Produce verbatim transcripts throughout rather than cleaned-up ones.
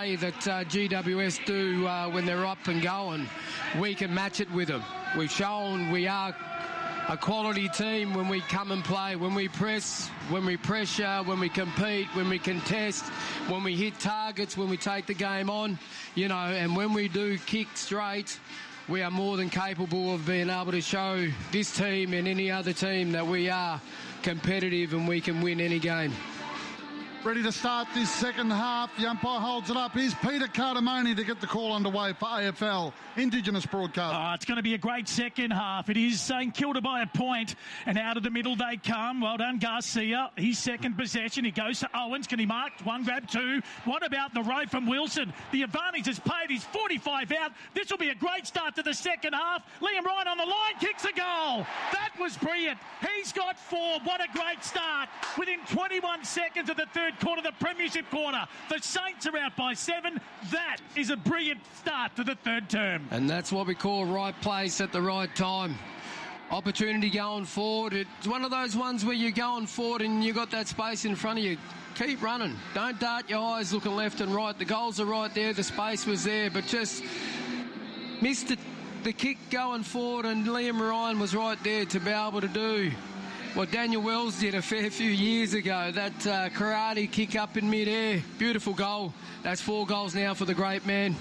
way that uh, G W S do uh, when they're up and going, we can match it with them. We've shown we are a quality team when we come and play, when we press, when we pressure, when we compete, when we contest, when we hit targets, when we take the game on, you know, and when we do kick straight, we are more than capable of being able to show this team and any other team that we are competitive and we can win any game. Ready to start this second half. The umpire holds it up. Here's Peter Cardamone to get the call underway for A F L Indigenous Broadcast. Oh, it's going to be a great second half. It is St Kilda by a point, and out of the middle they come. Well done, Garcia. His second possession. He goes to Owens. Can he mark? One grab, two. What about the row from Wilson? The advantage is paid. He's forty-five out. This will be a great start to the second half. Liam Ryan on the line, kicks a goal. That was brilliant. He's got four. What a great start. Within twenty-one seconds of the third quarter, the premiership quarter. The Saints are out by seven. That is a brilliant start to the third term. And that's what we call right place at the right time. Opportunity going forward. It's one of those ones where you're going forward and you've got that space in front of you. Keep running. Don't dart your eyes looking left and right. The goals are right there. The space was there. But just missed the, the kick going forward, and Liam Ryan was right there to be able to do what Daniel Wells did a fair few years ago, that uh, karate kick up in mid-air. Beautiful goal. That's four goals now for the great man.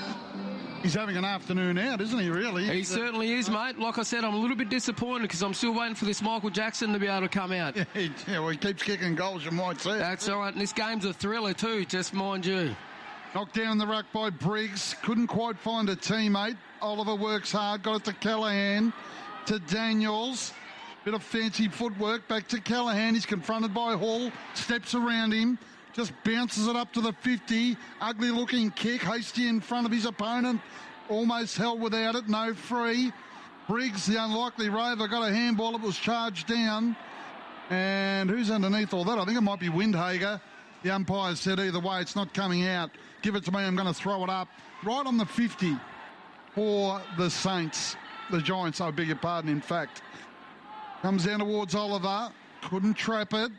He's having an afternoon out, isn't he, really? He certainly is, mate. Like I said, I'm a little bit disappointed because I'm still waiting for this Michael Jackson to be able to come out. Yeah, he, yeah well, he keeps kicking goals, you might say. That's all right. And this game's a thriller too, just mind you. Knocked down in the ruck by Briggs. Couldn't quite find a teammate. Oliver works hard. Got it to Callaghan. To Daniels. Bit of fancy footwork. Back to Callaghan. He's confronted by Hall. Steps around him. Just bounces it up to the fifty. Ugly looking kick. Hasty in front of his opponent. Almost held without it. No free. Briggs, the unlikely rover, got a handball. It was charged down. And who's underneath all that? I think it might be Windhager. The umpire said either way, it's not coming out. Give it to me. I'm going to throw it up. Right on the fifty for the Saints. The Giants, I beg your pardon, in fact. Comes down towards Oliver. Couldn't trap it.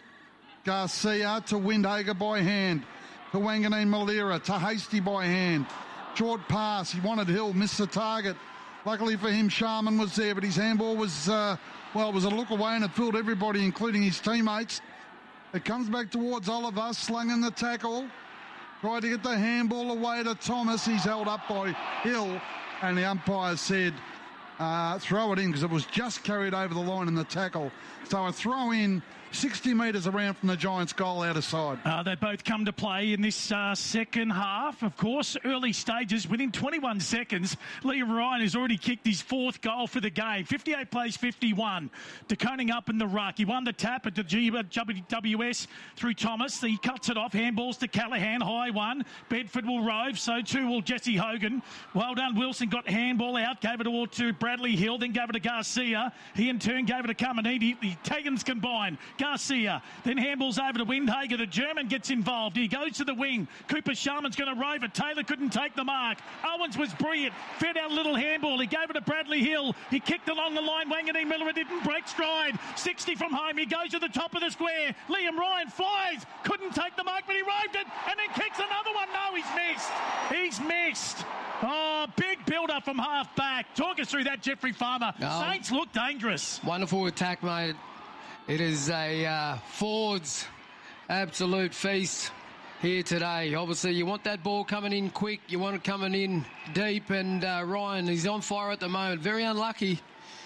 Garcia to Windhager by hand. To Wanganeen Malira. To Hasty by hand. Short pass. He wanted Hill. Missed the target. Luckily for him, Sharman was there, but his handball was, uh, well, it was a look away and it fooled everybody, including his teammates. It comes back towards Oliver. Slung in the tackle. Tried to get the handball away to Thomas. He's held up by Hill. And the umpire said, Uh, throw it in because it was just carried over the line in the tackle. So a throw in sixty metres around from the Giants' goal out of side. Uh, they both come to play in this uh, second half. Of course, early stages, within twenty-one seconds, Liam Ryan has already kicked his fourth goal for the game. fifty-eight plays fifty-one. DeConing up in the ruck. He won the tap at the G W S through Thomas. He cuts it off. Handballs to Callaghan. High one. Bedford will rove. So too will Jesse Hogan. Well done. Wilson got handball out. Gave it all to Bradley Hill. Then gave it to Garcia. He in turn gave it to Caminiti. The Tagans combine. Garcia then handballs over to Windhager. The German gets involved. He goes to the wing. Cooper Sharman's going to rove it. Taylor couldn't take the mark. Owens was brilliant. Fed out a little handball. He gave it to Bradley Hill. He kicked along the line. Wanganeen Miller didn't break stride. sixty from home. He goes to the top of the square. Liam Ryan flies. Couldn't take the mark, but he roved it and then kicks another one. No, he's missed. He's missed. Oh, big build-up from half-back. Talk us through that, Jeffrey Farmer. No. Saints look dangerous. Wonderful attack, mate. It is a uh, Ford's absolute feast here today. Obviously, you want that ball coming in quick. You want it coming in deep. And uh, Ryan, he's on fire at the moment. Very unlucky.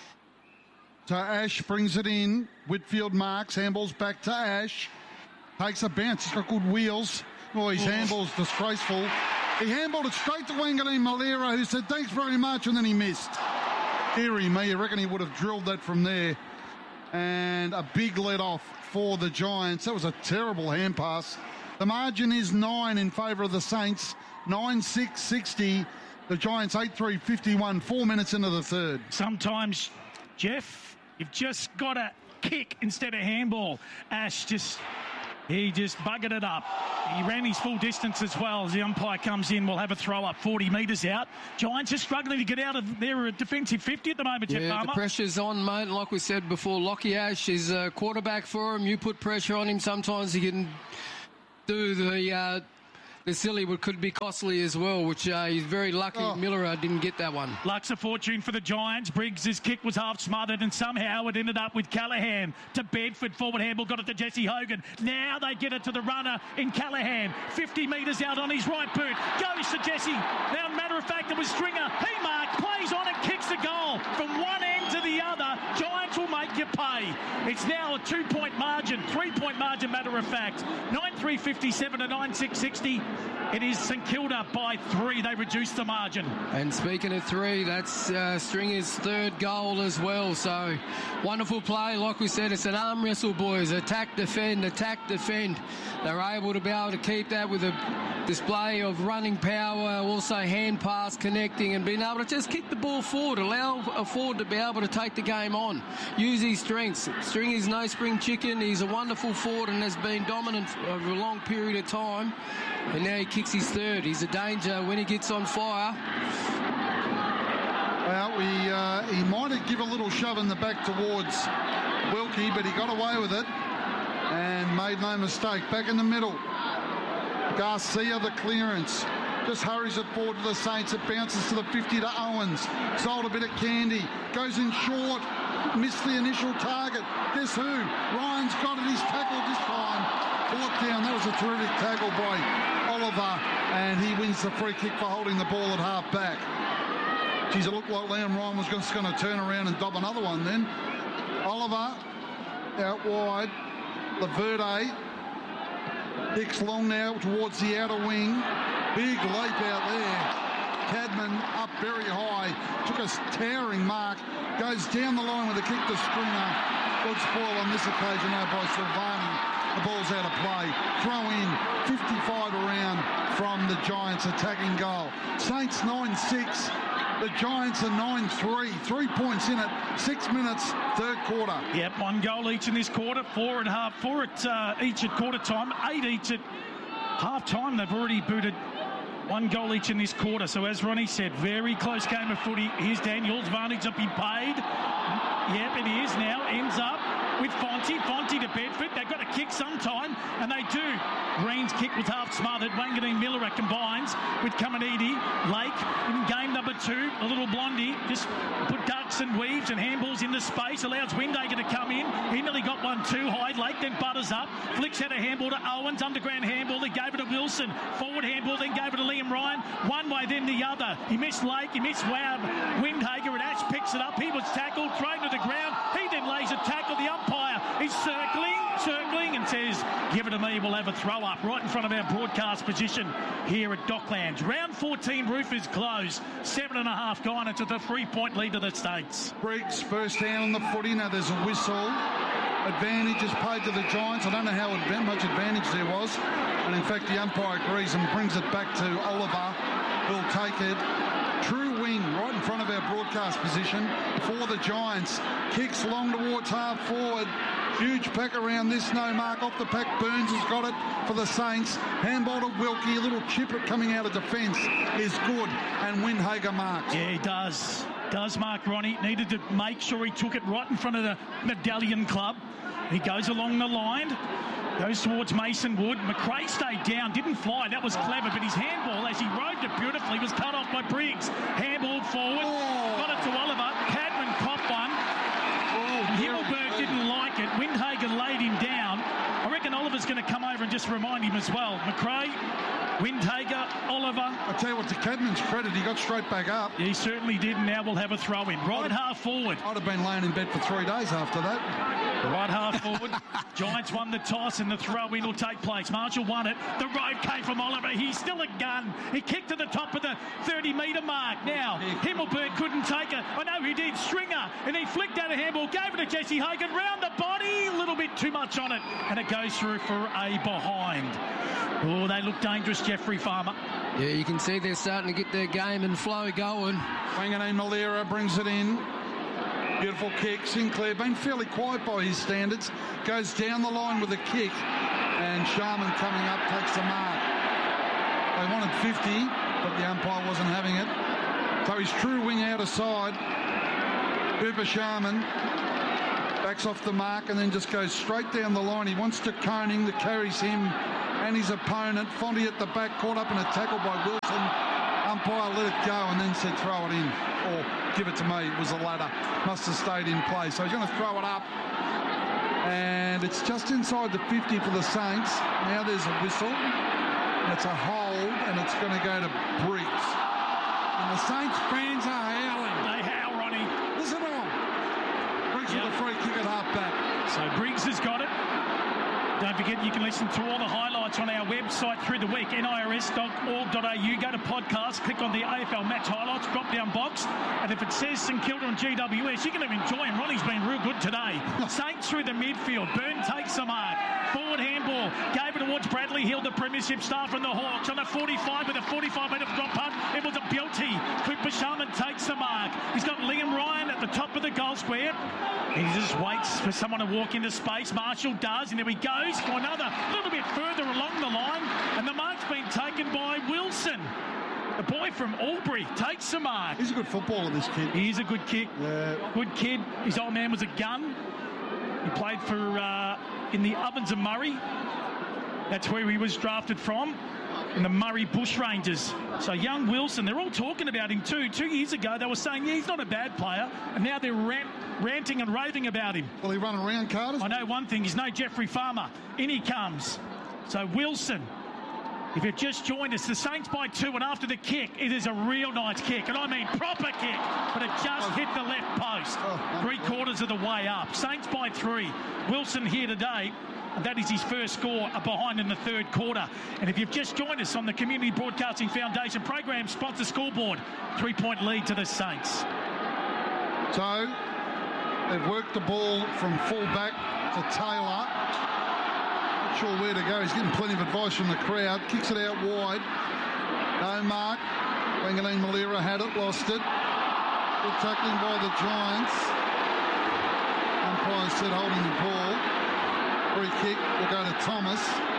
So Ash brings it in. Whitfield marks. Handballs back to Ash. Takes a bounce. He's got good wheels. Oh, his handball's disgraceful. He handballed it straight to Wanganeen Malira, who said, thanks very much, and then he missed. Deary me, I reckon he would have drilled that from there. And a big let-off for the Giants. That was a terrible hand pass. The margin is nine in favour of the Saints. nine six sixty. The Giants eight three fifty-one. Four minutes into the third. Sometimes, Jeff, you've just got to kick instead of handball. Ash just... He just buggered it up. He ran his full distance as well. As the umpire comes in, we'll have a throw up forty metres out. Giants are struggling to get out of their defensive fifty at the moment, Jeff Yeah, Farmer. the pressure's on, mate. Like we said before, Lockie Ash is a quarterback for him. You put pressure on him, sometimes he can do the uh, the silly would could be costly as well, which uh, he's very lucky Oh. Miller uh, didn't get that one. Luck's a fortune for the Giants. Briggs' kick was half smothered and somehow it ended up with Callaghan to Bedford. Forward handball got it to Jesse Hogan. Now they get it to the runner in Callaghan. fifty metres out on his right boot. Goes to Jesse. Now, matter of fact, it was Stringer. He marked, plays on and kicks the goal. From one end to the other, Giants will make you pay. It's now a two-point margin, three-point margin, matter of fact. nine three fifty-seven to nine six sixty. It is St Kilda by three. They reduce the margin. And speaking of three, that's uh, Stringer's third goal as well. So wonderful play. Like we said, it's an arm wrestle, boys. Attack, defend, attack, defend. They're able to be able to keep that with a display of running power, also hand pass, connecting, and being able to just kick the ball forward, allow a forward to be able to take the game on, use his strengths. Stringer's no spring chicken. He's a wonderful forward and has been dominant over a long period of time. And now he kicks his third. He's a danger when he gets on fire. Well, we, uh, he might have given a little shove in the back towards Wilkie, but he got away with it and made no mistake. Back in the middle, Garcia, the clearance. Just hurries it forward to the Saints. It bounces to the fifty to Owens. Sold a bit of candy. Goes in short. Missed the initial target. Guess who? Ryan's got it. He's tackled this time. Brought down. That was a terrific tackle by Oliver. And he wins the free kick for holding the ball at half back. Geez, it looked like Liam Ryan was just going to turn around and dob another one then. Oliver out wide. Laverde kicks long now towards the outer wing. Big leap out there. Cadman up very high. Took a towering mark. Goes down the line with a kick to Stringer. Good spoil on this occasion now by Silvani. The ball's out of play. Throw in. fifty-five around from the Giants attacking goal. Saints nine six. The Giants are nine three. Three points in it. Six minutes, third quarter. Yep, one goal each in this quarter. Four and a half. Four at uh, each at quarter time. Eight each at half time. They've already booted one goal each in this quarter. So as Ronnie said, very close game of footy. Here's Daniels. Varney's up, been paid. Yep, it is now. Ends up with Fonte. Fonte to Bedford. They've got to kick sometime, and they do. Green's kick was half smothered. Wanganeen Miller combines with Kamanidi. Lake in game number two. A little blondie just put ducks and weaves and handballs into space. Allows Windhager to come in. He nearly got one too high. Lake then butters up. Flicks had a handball to Owens. Underground handball. They gave it to Wilson. Forward handball. Then gave it to Liam Ryan. One way, then the other. He missed Lake. He missed Wab. Windhager, and Ash picks it up. He was tackled. Thrown to the ground. He then lays a tackle. The umpire is circling, circling, and says, give it to me. We'll have a throw up right in front of our broadcast position here at Docklands. Round fourteen, roof is closed. Seven and a half gone. It's a three-point lead to the States. Briggs first down on the footy. Now there's a whistle. Advantage is paid to the Giants. I don't know how much advantage there was. And in fact, the umpire agrees and brings it back to Oliver, who'll take it. True wing right in front of our broadcast position for the Giants. Kicks long towards half forward. Huge pack around this. No mark off the pack. Burns has got it for the Saints. Handball to Wilkie. A little chipper coming out of defence is good. And Windhager marks. Yeah, he does. Does mark Ronnie. Needed to make sure he took it right in front of the Medallion Club. He goes along the line. Goes towards Mason Wood. McRae stayed down, didn't fly. That was clever, but his handball, as he roved it beautifully, was cut off by Briggs. Handballed forward. Oh. Got it to Oliver. Cadman copped one. Oh, Himmelberg didn't like it. Windhager laid him down. I reckon Oliver's going to come over and just remind him as well. McRae, Windhager, Oliver. I tell you what, to Cadman's credit, he got straight back up. He certainly did, and now we'll have a throw in. Right I'd half forward. I'd have been laying in bed for three days after that. Right half forward. Giants won the toss and the throw-in will take place. Marshall won it. The rove came from Oliver. He's still a gun. He kicked to the top of the thirty-metre mark. Now, Himmelberg couldn't take it. I know he did. Stringer. And he flicked out a handball. Gave it to Jesse Hogan. Round the body. A little bit too much on it. And it goes through for a behind. Oh, they look dangerous, Jeffrey Farmer. Yeah, you can see they're starting to get their game and flow going. Wanganeen Malera brings it in. Beautiful kick. Sinclair been fairly quiet by his standards. Goes down the line with a kick. And Sharman coming up takes the mark. They wanted fifty, but the umpire wasn't having it. So his true wing out of side. Cooper Sharman backs off the mark and then just goes straight down the line. He wants to Koning that carries him and his opponent. Fonte at the back, caught up in a tackle by Wilson. Umpire let it go and then said throw it in, or give it to me. It was a ladder. Must have stayed in play. So he's going to throw it up. And it's just inside the fifty for the Saints. Now there's a whistle. It's a hold, and it's going to go to Briggs. And the Saints fans are howling. They howl, Ronnie. Listen on. Briggs Yep. with a free kick at half back. So Briggs has got it. Don't forget you can listen to all the highlights on our website through the week, N I R S dot org dot A U. Go to podcast, click on the A F L match highlights, drop down box, and if it says St Kilda and G W S, you can enjoy him. Ronnie's been real good today. Saints through the midfield. Byrne takes the mark. Forward handball. Gave it towards Bradley Hill, the premiership star from the Hawks. On a forty-five with a forty-five metre drop punt. It was a belty. Cooper Sharman takes the mark. He's got Liam Ryan at the top of the goal square. He just waits for someone to walk into space. Marshall does, and there he goes for another little bit further along the line. And the mark's been taken by Wilson. The boy from Albury takes the mark. He's a good footballer, this kid. He is a good kick. Yeah. Good kid. His old man was a gun. He played for uh, in the Ovens of Murray. That's where he was drafted from, in the Murray Bushrangers. So young Wilson, they're all talking about him too. Two years ago, they were saying, yeah, he's not a bad player. And now they're rant, ranting and raving about him. Will he run around, Carter? I know one thing, he's no Jeffrey Farmer. In he comes. So Wilson, if you've just joined us, the Saints by two, and after the kick, it is a real nice kick. And I mean proper kick, but it just hit the left post. Three quarters of the way up. Saints by three. Wilson here today. And that is his first score behind in the third quarter. And if you've just joined us on the Community Broadcasting Foundation program, sponsor scoreboard, three-point lead to the Saints. So they've worked the ball from full-back to Taylor. Not sure where to go. He's getting plenty of advice from the crowd. Kicks it out wide. No mark. Wanganeen Malira had it, lost it. Good tackling by the Giants. Umpire said holding the ball. Free kick will go to Thomas.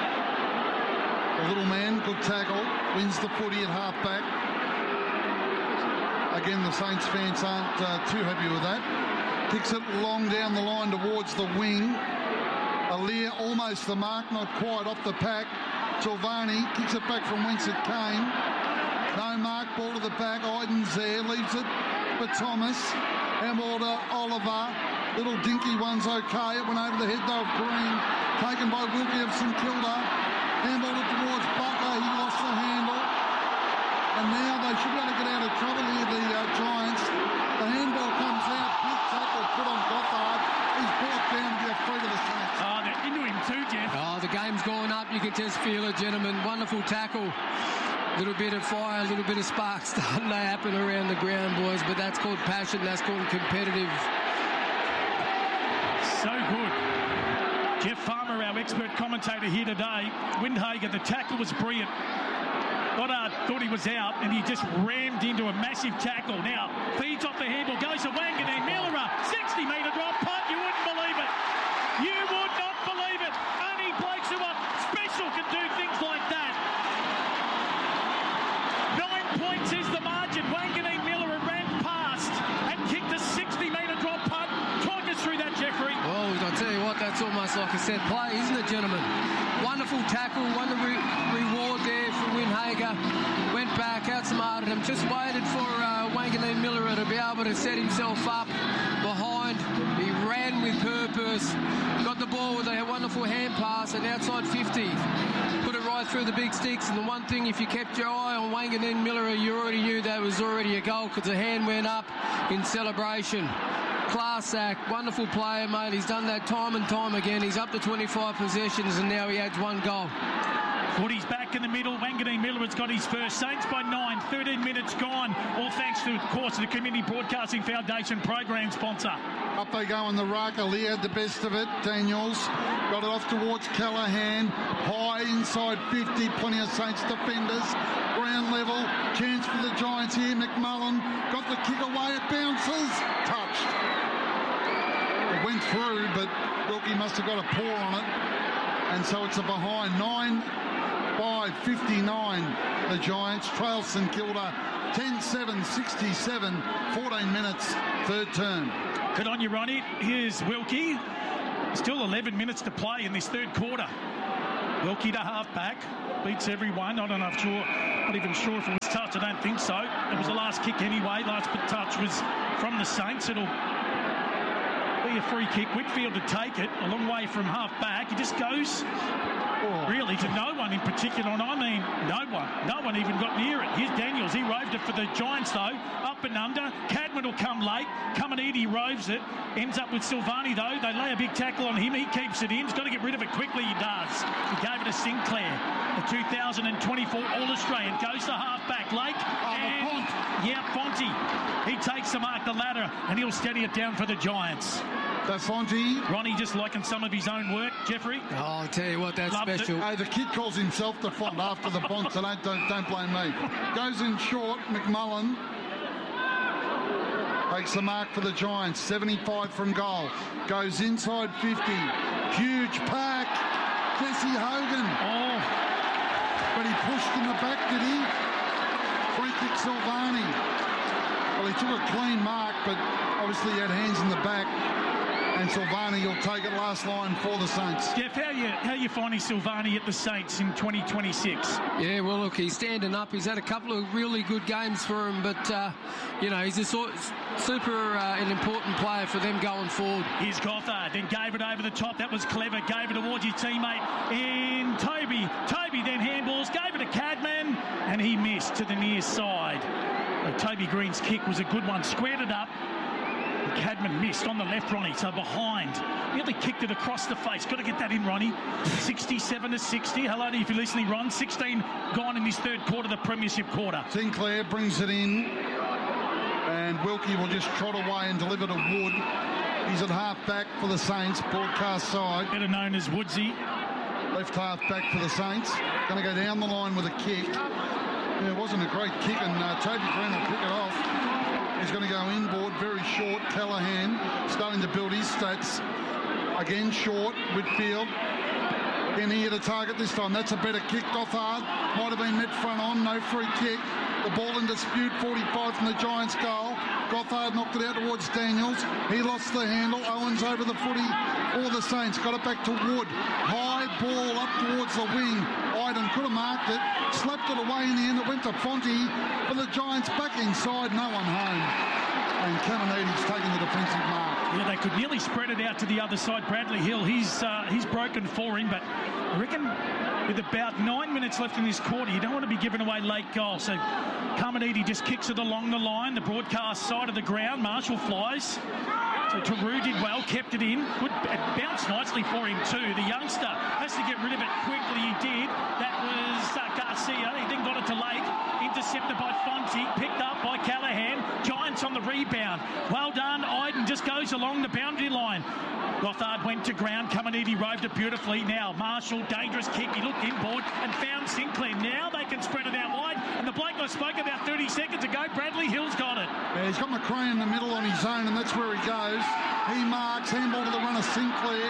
The little man, good tackle, wins the footy at half-back. Again, the Saints fans aren't uh, too happy with that. Kicks it long down the line towards the wing. Aliir almost the mark, not quite off the pack. Silvani kicks it back from whence it came. No mark, ball to the back. Iden's there, leaves it for Thomas. Handball to Oliver. Little dinky one's okay. It went over the head though of Green. Taken by Wilkie of St Kilda. Handball it towards Bucker. He lost the handle. And now they should be able to get out of trouble here, the uh, Giants. The handball comes out. Big tackle put on Gothard. He's brought down to be a free to the Saints. Oh, they're into him too, Jeff. Oh, the game's gone up. You can just feel it, gentlemen. Wonderful tackle. Little bit of fire, a little bit of spark starting to happen around the ground, boys. But that's called passion. That's called competitive. So good. Jeff Farmer, our expert commentator here today. Windhager, the tackle was brilliant. Goddard thought he was out, and he just rammed into a massive tackle. Now, feeds off the handball, goes to Wanganeen Miller, sixty metre drop punt. You wouldn't believe it. You would not believe it. Only blokes who are special can do things like that. Nine points is the margin. Wanganeen Miller ran past and kicked a sixty metre drop punt. Talk us through that, Jeffrey. Well, I'll tell you what, that's almost like a set play, isn't it, gentlemen? Wonderful tackle, wonderful re- reward there for Windhager. Went back, outsmarted him, just waited for uh, Wanganeen Miller to be able to set himself up behind. He ran with purpose, got the ball with a wonderful hand pass at outside fifty. Put it right through the big sticks, and the one thing, if you kept your eye on Wanganeen Miller, you already knew that was already a goal because the hand went up in celebration. Class act, wonderful player, mate. He's done that time and time again. He's up to twenty-five possessions, and now he adds one goal. Woody's back in the middle. Wanganeen Miller has got his first. Saints by nine. thirteen minutes gone. All thanks to, of course, the Community Broadcasting Foundation program sponsor. Up they go in the ruck. Aliir had the best of it. Daniels got it off towards Callaghan. High inside fifty. Plenty of Saints defenders. Ground level. Chance for the Giants here. McMullen got the kick away. It bounces. Touched. It went through, but Wilkie must have got a paw on it. And so it's a behind. Nine by fifty-nine. The Giants trail St Kilda. ten seven sixty-seven. fourteen minutes. Third turn. Good on you, Ronnie. Here's Wilkie. Still eleven minutes to play in this third quarter. Wilkie to half-back. Beats everyone. I don't know if sure, not even sure if it was touch. I don't think so. It was the last kick anyway. Last touch was from the Saints. It'll be a free kick. Whitfield to take it. A long way from half-back. He just goes... really to no one in particular, and I mean no one. No one even got near it. Here's Daniels. He roved it for the Giants though. Up and under. Cadman will come late. Caminiti roves it. Ends up with Silvani though. They lay a big tackle on him. He keeps it in. He's got to get rid of it quickly. He does. He gave it to Sinclair. The two thousand twenty-four All-Australian goes to half-back. Lake. Oh, and, Font. Yeah, Fonte. He takes the mark, the ladder, and he'll steady it down for the Giants. The Fonte. Ronnie just liking some of his own work. Jeffrey? Oh, I'll tell you what, that's Loved special. Hey, the kid calls himself the Font after the Font, so don't, don't, don't blame me. Goes in short, McMullen. Takes the mark for the Giants, seventy-five from goal. Goes inside fifty. Huge pack. Jesse Hogan. Oh, But he pushed in the back, did he? Free kick Silvani. Well, he took a clean mark, but obviously he had hands in the back. And Silvani will take it last line for the Saints. Jeff, how you how you finding Silvani at the Saints in twenty twenty-six? Yeah, well, look, he's standing up. He's had a couple of really good games for him, but, uh, you know, he's a sort, super uh, an important player for them going forward. Here's Gothard, then gave it over the top. That was clever. Gave it towards his teammate in Toby. Toby then handballs, gave it to Cadman, and he missed to the near side. Uh, Toby Green's kick was a good one. Squared it up. Cadman missed on the left, Ronnie, so behind. Nearly kicked it across the face. Got to get that in, Ronnie. sixty-seven to sixty. Hello to you if you're listening, Ron. sixteen gone in this third quarter, the premiership quarter. Sinclair brings it in. And Wilkie will just trot away and deliver to Wood. He's at half-back for the Saints, broadcast side. Better known as Woodsy. Left half-back for the Saints. Going to go down the line with a kick. Yeah, it wasn't a great kick, and uh, Toby Green will pick it off. He's going to go inboard, very short. Callaghan starting to build his stats. Again, short. Whitfield. Again, here to target this time. That's a better kick. Gothard might have been met front on. No free kick. The ball in dispute. forty-five from the Giants' goal. Gothard knocked it out towards Daniels. He lost the handle. Owens over the footy for the Saints. Got it back to Wood. High ball up towards the wing. Iden could have marked it. Slapped it away in the end. It went to Fonte. For the Giants back inside. No one home. And Caminiti's taking the defensive mark. Yeah, they could nearly spread it out to the other side. Bradley Hill, he's uh, he's broken for him, but I reckon with about nine minutes left in this quarter, you don't want to be giving away late goals. So Caminiti just kicks it along the line, the broadcast side of the ground. Marshall flies. So Taru did well, kept it in. Good, it bounced nicely for him too. The youngster has to get rid of it quickly. He did. That was uh, Garcia. He then got it to Lake. Intercepted by Fonte. Picked up by Callaghan. Giants on the rebound. Well done. Iden just goes along the boundary line. Gothard went to ground. Caminiti roved it beautifully. Now Marshall, dangerous kick. He looked inboard and found Sinclair. Now they can spread it out wide. And the bloke I spoke about thirty seconds ago, Bradley Hill's got it. Yeah, he's got McRae in the middle on his own, and that's where he goes. He marks, handball to the runner Sinclair.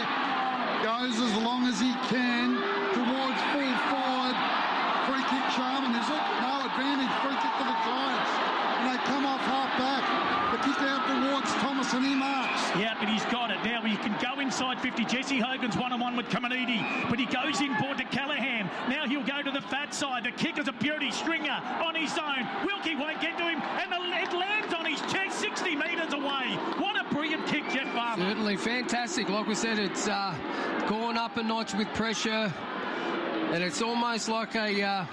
Goes as long as he can towards full forward. Free kick Sharman, is it? No advantage. Free kick to the Giants. And they come off half back. The kick out towards Thomas, and he marks. Yeah, but he's got it. Now he can go inside fifty. Jesse Hogan's one-on-one with Caminiti, but he goes inboard to Callaghan. Now he'll go to the fat side. The kick is a beauty. Stringer on his own. Wilkie won't get to him, and the, it lands on his chest sixty metres away. What a brilliant kick, Jeff Farmer. Certainly fantastic. Like we said, it's uh, gone up a notch with pressure, and it's almost like a... Uh,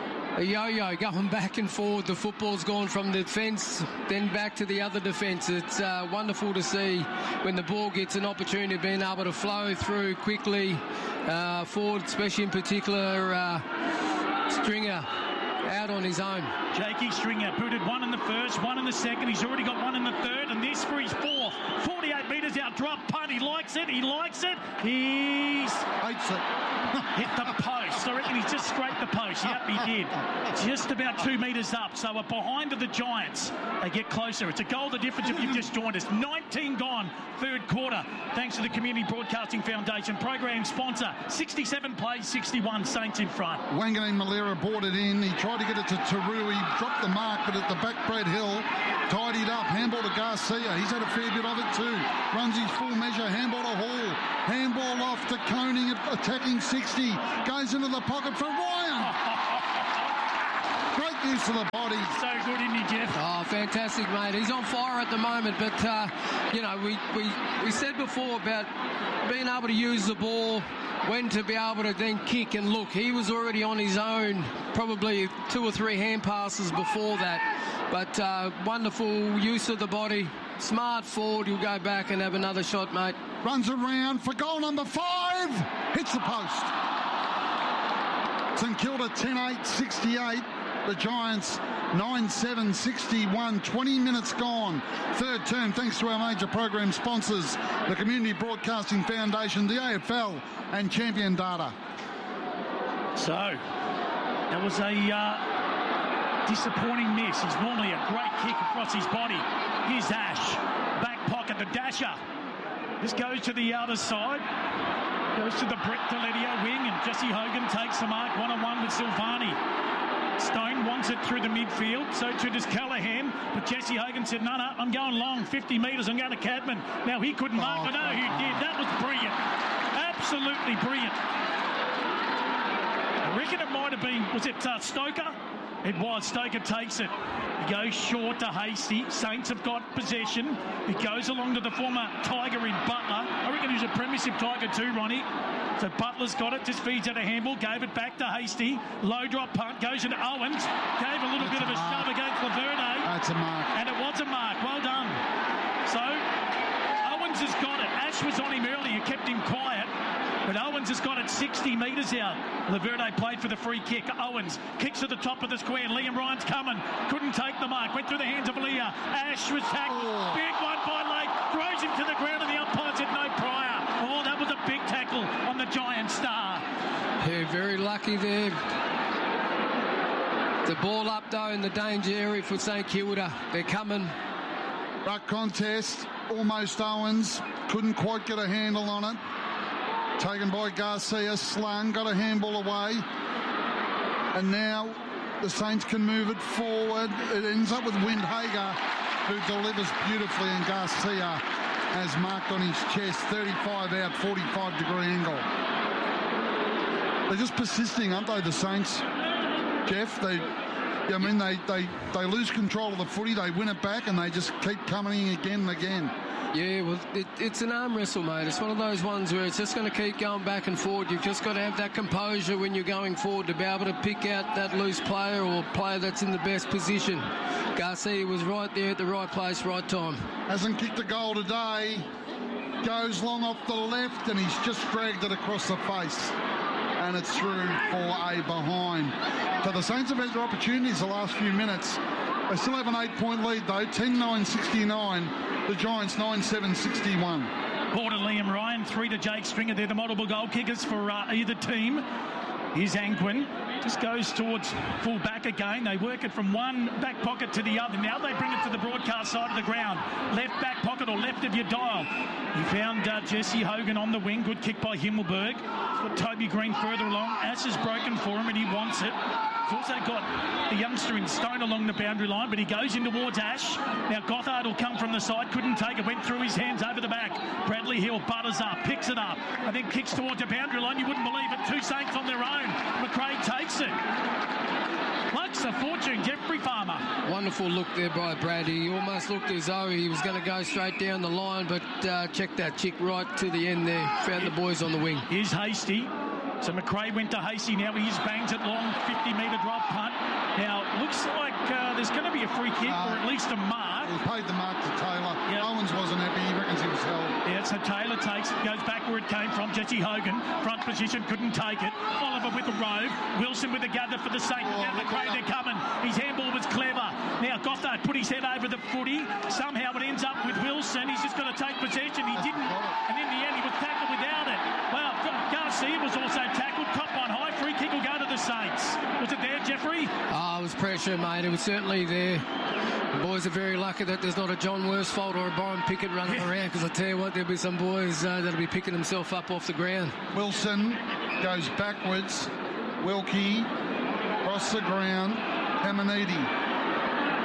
A yo-yo going back and forward. The football's gone from the defence, then back to the other defence. It's uh, wonderful to see when the ball gets an opportunity of being able to flow through quickly uh, forward, especially in particular uh, Stringer out on his own. Jakey Stringer booted one in the first, one in the second. He's already got one in the third, and this for his fourth. forty-eight metres out, drop punt. He likes it. He likes it. He's Hates it. hit the post. I reckon he's just scraped the post. Yep, he did. Just about two metres up. So we're behind of the Giants. They get closer. It's a goal the difference if you've just joined us. nineteen gone, third quarter. Thanks to the Community Broadcasting Foundation. Program sponsor. sixty-seven plays, sixty-one. Saints in front. Wanganeen Malera brought it in. He tried to get it to Taru. He dropped the mark, but at the back, Brad Hill tidied up. Handball to Garcia. He's had a fair bit of it too. Runs his full measure. Handball to Hall. Handball off to Koning, attacking sixty. Goes into the pocket for Ryan. Great use of the body. So good, isn't he, Jeff? Oh, fantastic, mate. He's on fire at the moment, but, uh, you know, we, we, we said before about being able to use the ball, when to be able to then kick and look. He was already on his own, probably two or three hand passes before that. But uh, wonderful use of the body. Smart forward. He'll go back and have another shot, mate. Runs around for goal number five. Hits the post. St Kilda ten eight sixty-eight. The Giants nine seven sixty-one. twenty minutes gone. Third term, thanks to our major program sponsors, the Community Broadcasting Foundation, the A F L, and Champion Data. So, that was a uh, disappointing miss. He's normally a great kick across his body. Here's Ash. Back pocket, the dasher. This goes to the other side. Goes to the Brett Deledio wing, and Jesse Hogan takes the mark one-on-one with Silvani. Stone wants it through the midfield, so too does Callaghan. But Jesse Hogan said, no, no, I'm going long, fifty metres, I'm going to Cadman. Now, he couldn't mark, but no, he did. That was brilliant. Absolutely brilliant. I reckon it might have been, was it uh, Stoker? It was. Stoker takes it. He goes short to Hasty. Saints have got possession. He goes along to the former Tiger in Butler. I reckon he's a premiership Tiger too, Ronnie. So Butler's got it, just feeds out a handball, gave it back to Hasty. Low drop punt, goes into Owens, gave a little That's bit a of a mark. shove against Laverde. That's a mark. And it was a mark. Well done. So Owens has got it. Ash was on him earlier, kept him quiet. But Owens has got it sixty metres out. Laverde played for the free kick. Owens kicks to the top of the square. Liam Ryan's coming. Couldn't take the mark. Went through the hands of Leah. Ash was tackled. Oh. Big one by Lake. Throws him to the ground and the umpire said no prior. Oh, that was a big tackle on the Giant star. Yeah, very lucky there. The ball up though in the danger area for St Kilda. They're coming. Ruck contest. Almost Owens. Couldn't quite get a handle on it. Taken by Garcia, slung, got a handball away. And now the Saints can move it forward. It ends up with Windhager, who delivers beautifully, and Garcia has marked on his chest, thirty-five out, forty-five degree angle. They're just persisting, aren't they, the Saints? Jeff, they, I mean, they, they, they lose control of the footy, they win it back, and they just keep coming in again and again. Yeah, well, it, it's an arm wrestle, mate. It's one of those ones where it's just going to keep going back and forward. You've just got to have that composure when you're going forward to be able to pick out that loose player or player that's in the best position. Garcia was right there at the right place, right time. Hasn't kicked a goal today. Goes long off the left, and he's just dragged it across the face. And it's through for a behind. So the Saints have had their opportunities the last few minutes. They still have an eight-point lead, though, ten nine sixty-nine. The Giants nine seven sixty-one. Ball to Liam Ryan, three to Jake Stringer. They're the multiple goal kickers for uh, either team. Here's Anquin. Just goes towards full back again. They work it from one back pocket to the other. Now they bring it to the broadcast side of the ground. Left back pocket or left of your dial. He found uh, Jesse Hogan on the wing. Good kick by Himmelberg. He's got Toby Green further along. Ash is broken for him and he wants it. He's also got the youngster in Stone along the boundary line, but he goes in towards Ash. Now Gothard will come from the side. Couldn't take it. Went through his hands over the back. Bradley Hill butters up, picks it up, and then kicks towards the boundary line. You wouldn't believe it. Two Saints on their own. McRae takes it. Looks a fortune, Jeffrey Farmer. Wonderful look there by Brady. He almost looked as though he was going to go straight down the line, but uh, check that chick right to the end there. Found the boys on the wing. Here's Hasty. So McRae went to Hasty. Now he's bangs it long, fifty metre drop punt. Now, looks like uh, there's going to be a free kick uh, or at least a mark. He paid the mark to Taylor. Yep. Owens wasn't happy. He reckons he was held. Yeah, so Taylor takes it, goes back where it came from. Jesse Hogan, front position, couldn't take it. Oliver with a rove. Wilson with a gather for the Saints. Oh, now McRae, they're coming. His handball was clever. Now Gothard put his head over the footy. Somehow it ends up with Wilson. He's just got to take possession. He didn't. And in the end, he was tackled without it. Well, Garcia was also tackled. Top one high. Free kick will go to the Saints. Was it there, Jeffrey? Oh, it was pressure, mate. It was certainly there. The boys are very lucky that there's not a John Worsfold or a Byron Pickett running yeah. around, because I tell you what, there'll be some boys uh, that'll be picking himself up off the ground. Wilson goes backwards. Wilkie across the ground. Hamanidi.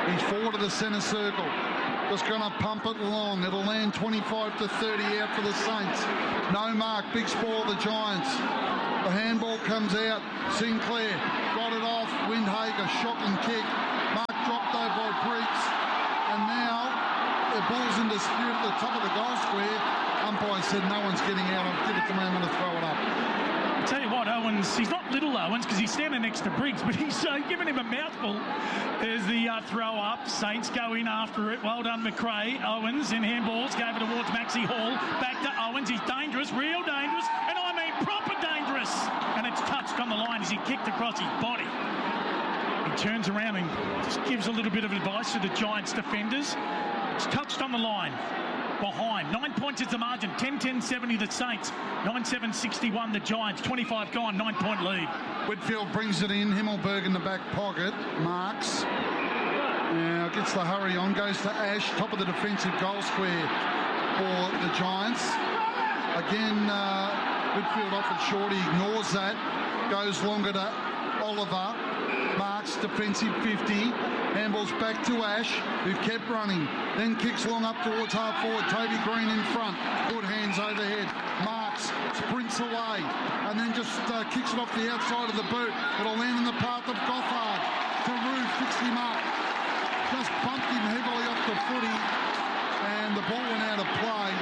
He's forward to the centre circle. Just going to pump it long. It'll land twenty-five to thirty out for the Saints. No mark. Big spoil the Giants. The handball comes out. Sinclair got it off. Windhager, shocking kick. Mark dropped though by Briggs. And now the ball's in dispute at the top of the goal square. Umpire said no one's getting out. I'll give it to me. I'm going to throw it up. I tell you what, Owens, he's not little Owens because he's standing next to Briggs, but he's uh, giving him a mouthful. There's the uh, throw up. Saints go in after it. Well done, McRae. Owens in handballs, gave it towards Maxie Hall. Back to Owens. He's dangerous, real dangerous, and I mean proper dangerous. And it's touched on the line as he kicked across his body. He turns around and just gives a little bit of advice to the Giants defenders. It's touched on the line. Behind. Nine points is the margin. ten ten seventy the Saints. nine seven sixty-one the Giants. twenty-five gone. Nine point lead. Whitfield brings it in. Himmelberg in the back pocket. Marks. Now gets the hurry on. Goes to Ash. Top of the defensive goal square for the Giants. Again, uh, Whitfield off it short. He ignores that. Goes longer to Oliver. Marks defensive fifty. Handballs back to Ash, who kept running. Then kicks long up towards half forward. Toby Green in front. Good hands overhead. Marks sprints away and then just uh, kicks it off the outside of the boot. It'll land in the path of Gothard. Carew fixed him up. Just bumped him heavily off the footy. And the ball went out of play.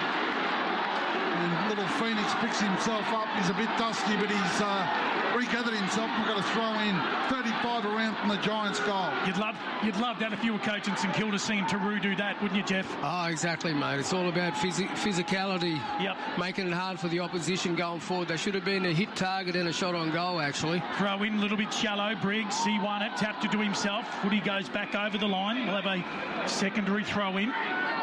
And little Phoenix picks himself up. He's a bit dusty, but he's uh, regathered himself. We've got to throw in thirty-five around from the Giants' goal. You'd love, you'd love that if you were coaching St Kilda, seeing Taru do that, wouldn't you, Jeff? Oh, exactly, mate. It's all about phys- physicality. Yep. Making it hard for the opposition going forward. They should have been a hit target and a shot on goal, actually. Throw in a little bit shallow. Briggs, he won it. Tapped it to himself. Footy goes back over the line. We'll have a secondary throw in.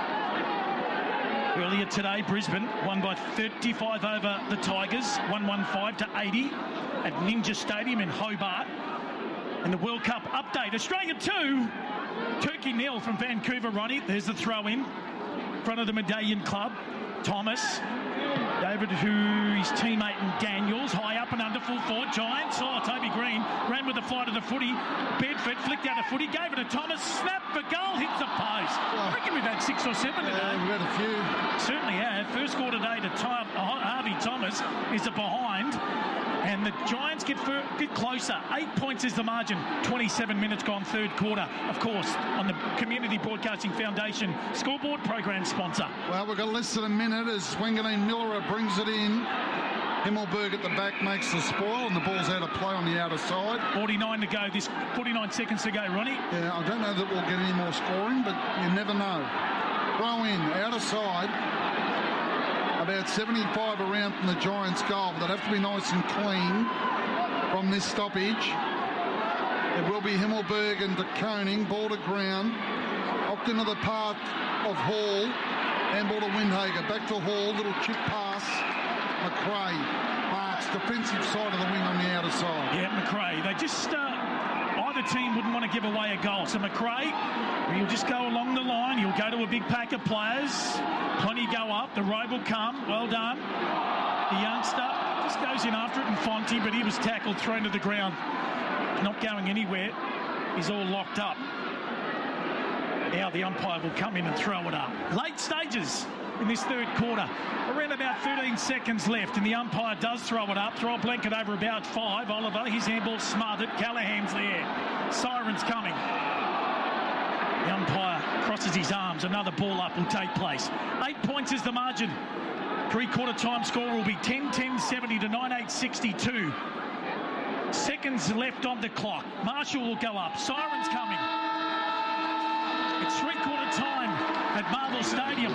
Earlier today, Brisbane won by thirty-five over the Tigers, one hundred fifteen to eighty at Ninja Stadium in Hobart. And the World Cup update, Australia two, Turkey nil from Vancouver, Ronnie. There's the throw in, in front of the Medallion Club. Thomas, David, who his teammate and Daniels, high up and under, full forward. Giants, oh, Toby Green ran with the flight of the footy. Bedford flicked out the footy, gave it to Thomas, snap for goal, hits the post. I reckon we've had six or seven today. Yeah, we've had a few. Certainly have. First score today to Tom, Harvey Thomas is a behind. And the Giants get, fur- get closer. Eight points is the margin. twenty-seven minutes gone, third quarter. Of course, on the Community Broadcasting Foundation scoreboard program sponsor. Well, we've got less than a minute as Wanganeen Miller brings it in. Himmelberg at the back makes the spoil, and the ball's out of play on the outer side. forty-nine to go. This forty-nine seconds to go, Ronnie. Yeah, I don't know that we'll get any more scoring, but you never know. Throw in, outer side. About seventy-five around from the Giants' goal, but they'd have to be nice and clean from this stoppage. It will be Himmelberg and De Koning, ball to ground, opt into the path of Hall, and ball to Windhager, back to Hall, little chip pass, McRae, Marks, defensive side of the wing on the outer side. Yeah, McRae, they just, uh, either team wouldn't want to give away a goal, so McRae, he'll just go along the line, he'll go to a big pack of players, plenty go up, the road will come, well done. The youngster just goes in after it, and Fonte, but he was tackled, thrown to the ground, not going anywhere. He's all locked up. Now the umpire will come in and throw it up. Late stages in this third quarter. Around about thirteen seconds left, and the umpire does throw it up. Throw a blanket over about five. Oliver, his handball smothered. Callahan's there. Sirens coming. The umpire crosses his arms. Another ball up will take place. Eight points is the margin. Three-quarter time score will be ten ten seventy to nine eight sixty-two. Seconds left on the clock. Marshall will go up. Sirens coming. It's three-quarter time at Marvel Stadium.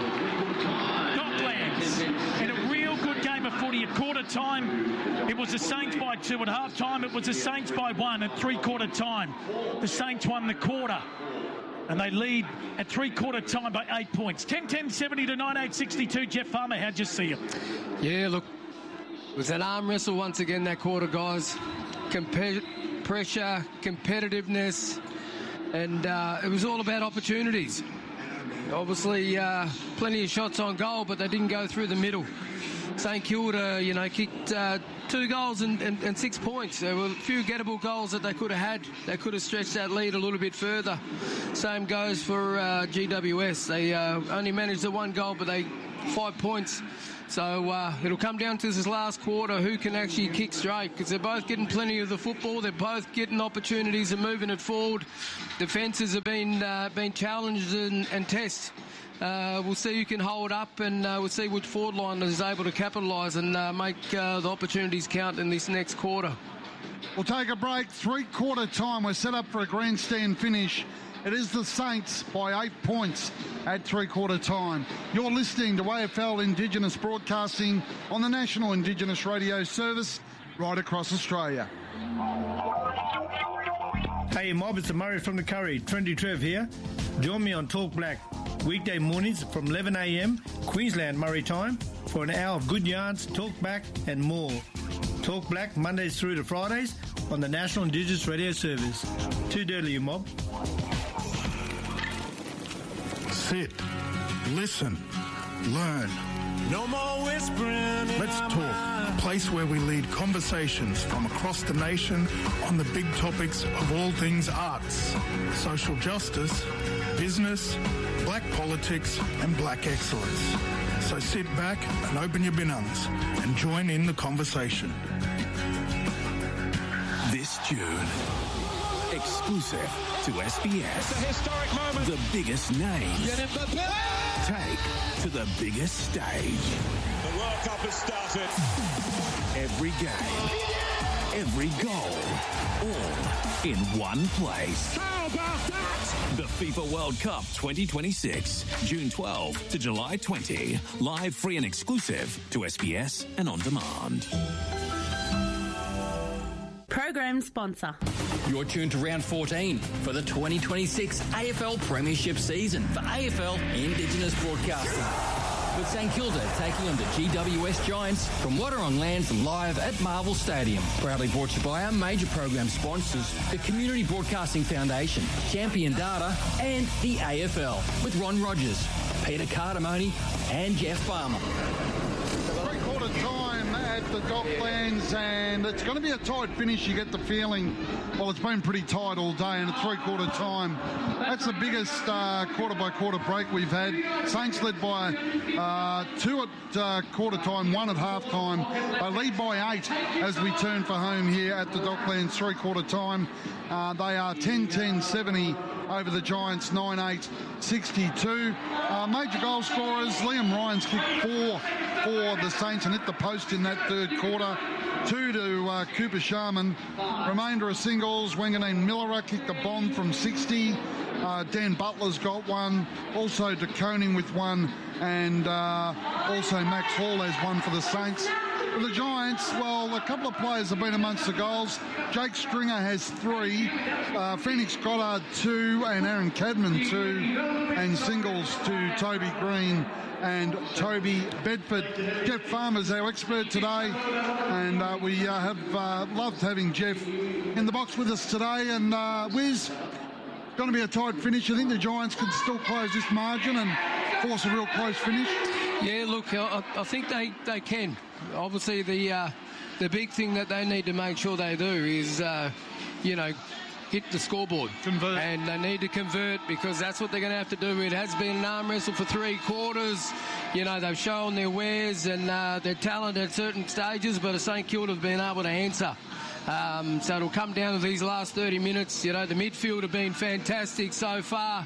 Docklands. And a real good game of footy. At quarter time, it was the Saints by two. At half time, it was the Saints by one. At three-quarter time, the Saints won the quarter. And they lead at three-quarter time by eight points. ten ten seventy to nine eight sixty-two. Jeff Farmer, how'd you see it? Yeah, look, it was an arm wrestle once again that quarter, guys. Compe- pressure, competitiveness, and uh, it was all about opportunities. Obviously, uh, plenty of shots on goal, but they didn't go through the middle. St Kilda, you know, kicked uh, two goals and, and, and six points. There were a few gettable goals that they could have had. They could have stretched that lead a little bit further. Same goes for uh, G W S. They uh, only managed the one goal, but they five points. So uh, it'll come down to this last quarter who can actually kick straight, because they're both getting plenty of the football. They're both getting opportunities and moving it forward. Defences have been uh, been challenged and, and tested. Uh, we'll see who can hold up, and uh, we'll see which forward line is able to capitalise and uh, make uh, the opportunities count in this next quarter. We'll take a break. Three-quarter time. We're set up for a grandstand finish. It is the Saints by eight points at three-quarter time. You're listening to A F L Indigenous Broadcasting on the National Indigenous Radio Service right across Australia. Hey mob, it's Murray from the Curry. Trendy Trev here. Join me on Talk Black weekday mornings from eleven a m Queensland Murray time for an hour of good yarns, talk back and more. Talk Black Mondays through to Fridays on the National Indigenous Radio Service. Too dirty, you mob. Sit, listen, learn. No more whispering. Let's talk. A place where we lead conversations from across the nation on the big topics of all things arts, social justice, business, black politics and black excellence. So sit back and open your binungs and join in the conversation. This June, exclusive to S B S. It's a historic moment. The biggest names take to the biggest stage. The World Cup has started. Every game, every goal, all in one place. How about that? The FIFA World Cup twenty twenty-six, June twelfth to July twentieth. Live, free and exclusive to S B S and on demand. Program sponsor. You're tuned to round fourteen for the twenty twenty-six A F L Premiership season for A F L Indigenous Broadcasting. With St Kilda taking on the G W S Giants from Water on Lands live at Marvel Stadium. Proudly brought to you by our major program sponsors, the Community Broadcasting Foundation, Champion Data and the A F L. With Ron Rogers, Peter Cardamone and Jeff Farmer. Three-quarter time at the Docklands, and it's going to be a tight finish. You get the feeling, well, it's been pretty tight all day, and a three-quarter time. That's the biggest uh, quarter-by-quarter break we've had. Saints led by uh, two at uh, quarter time, one at half time. They lead by eight as we turn for home here at the Docklands, three-quarter time. Uh, they are ten ten seventy over the Giants, nine eight sixty-two. Uh, major goal scorers, Liam Ryan's kicked four for the Saints and hit the post in that third quarter. Two to uh, Cooper Sharman. Remainder of singles, Wanganeen Millera kicked a bomb from sixty. Uh, Dan Butler's got one. Also De Koning with one. And uh, also Max Hall has one for the Saints. For the Giants, well, a couple of players have been amongst the goals. Jake Stringer has three, uh, Phoenix Goddard two, and Aaron Cadman two, and singles to Toby Green and Toby Bedford. Jeff Farmer's our expert today, and uh, we uh, have uh, loved having Jeff in the box with us today. And uh, Wiz, going to be a tight finish. I think the Giants can still close this margin and force a real close finish. Yeah, look, I, I think they, they can. Obviously, the uh, the big thing that they need to make sure they do is, uh, you know, hit the scoreboard. Convert. And they need to convert, because that's what they're going to have to do. It has been an arm wrestle for three quarters. You know, they've shown their wares and uh, their talent at certain stages, but St Kilda have been able to answer. Um, so it'll come down to these last thirty minutes. You know, the midfield have been fantastic so far